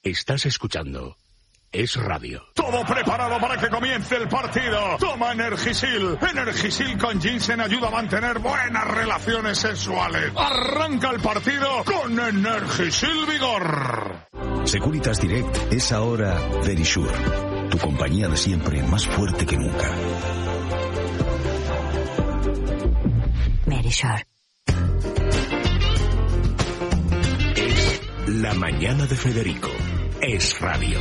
Estás escuchando Es Radio. Todo preparado para que comience el partido. Toma Energisil. Energisil con ginseng ayuda a mantener buenas relaciones sexuales. Arranca el partido con Energisil Vigor. Securitas Direct es ahora Verisure. Tu compañía de siempre, más fuerte que nunca. Verisure. Es la mañana de Federico. Es Radio.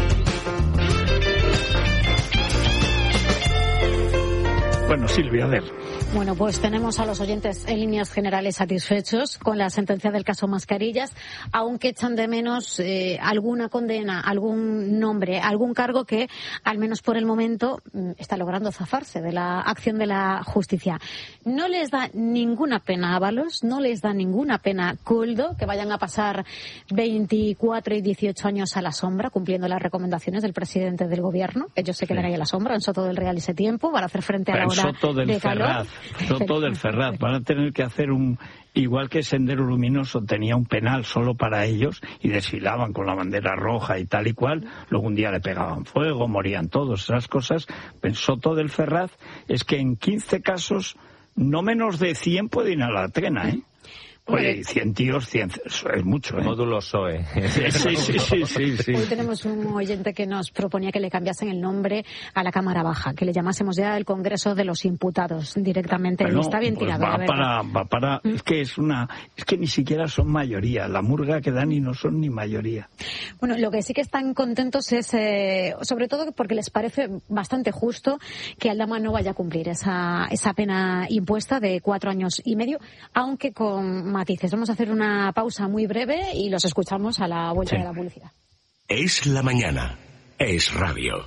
Bueno, Silvia, a ver. Bueno, pues tenemos a los oyentes en líneas generales satisfechos con la sentencia del caso Mascarillas, aunque echan de menos alguna condena, algún nombre, algún cargo que, al menos por el momento, está logrando zafarse de la acción de la justicia. No les da ninguna pena a Ábalos, no les da ninguna pena a Koldo, que vayan a pasar 24 y 18 años a la sombra, cumpliendo las recomendaciones del presidente del gobierno. Ellos se quedan ahí a la sombra, en Soto del Real ese tiempo, para hacer frente a la hora de calor. Soto del Ferraz. Van a tener que hacer igual que Sendero Luminoso tenía un penal solo para ellos y desfilaban con la bandera roja y tal y cual, luego un día le pegaban fuego, morían todos, esas cosas. En Soto del Ferraz es que en 15 casos no menos de 100 pueden ir a la trena, ¿eh? Oye, 100 tíos, 100, eso es mucho, ¿eh? Módulo SOE. Sí. Hoy tenemos un oyente que nos proponía que le cambiasen el nombre a la Cámara Baja, que le llamásemos ya el Congreso de los Imputados directamente. Bueno, está bien tirado. Va para, es que ni siquiera son mayoría. La murga que dan y no son ni mayoría. Bueno, lo que sí que están contentos es, sobre todo porque les parece bastante justo que Aldama no vaya a cumplir esa pena impuesta de 4 años y medio, aunque con matices. Vamos a hacer una pausa muy breve y los escuchamos a la vuelta de la publicidad. Es la mañana. Es Radio.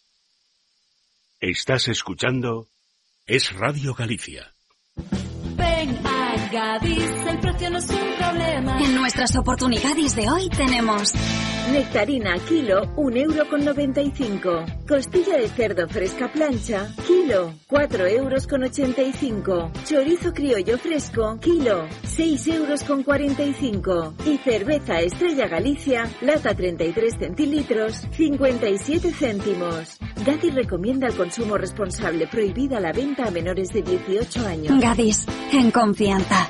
Estás escuchando Es Radio Galicia. Ven a Gadis, el precio no es un problema. En nuestras oportunidades de hoy tenemos nectarina kilo, 1,95 €. Costilla de cerdo fresca plancha, kilo, 4,85 €. Chorizo criollo fresco, kilo, 6,45 €. Y cerveza Estrella Galicia, lata 33 centilitros, 57 céntimos. Gadis recomienda el consumo responsable, prohibida la venta a menores de 18 años. Gadis, en confianza.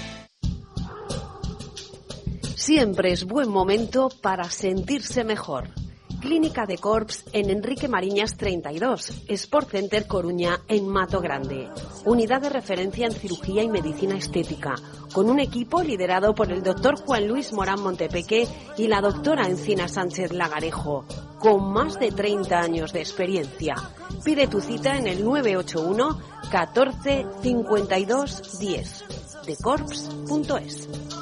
Siempre es buen momento para sentirse mejor. Clínica de Corps en Enrique Mariñas 32, Sport Center Coruña en Mato Grande. Unidad de referencia en cirugía y medicina estética, con un equipo liderado por el doctor Juan Luis Morán Montepeque y la doctora Encina Sánchez Lagarejo, con más de 30 años de experiencia. Pide tu cita en el 981 14 52 10, decorps.es.